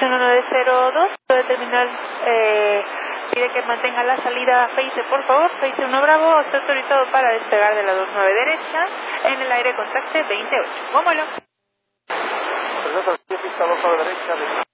1902, de terminal, pide que mantenga la salida Face, por favor. Face 1 Bravo, está autorizado para despegar de la 29 derecha, en el aire contacte 28. Vámonos. Presenta pista 2 a la derecha.